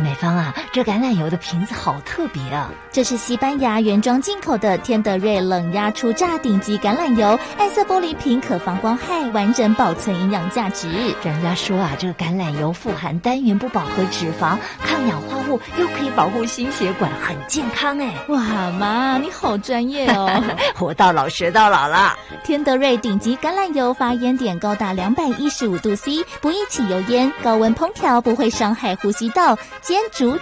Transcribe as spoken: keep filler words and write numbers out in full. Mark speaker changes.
Speaker 1: 美芳啊，这橄榄油的瓶子好特别啊！
Speaker 2: 这是西班牙原装进口的天德瑞冷压初榨顶级橄榄油，暗色玻璃瓶可防光害，完整保存营养价值。
Speaker 1: 人家说啊，这个橄榄油富含单元不饱和脂肪，抗氧化物，又可以保护心血管，很健康哎！
Speaker 2: 哇妈，你好专业哦！
Speaker 1: 活到老学到老啦！
Speaker 2: 天德瑞顶级橄榄油发烟点高达两百一十五度 C， 不易起油烟，高温烹调不会伤害呼吸道，煎煮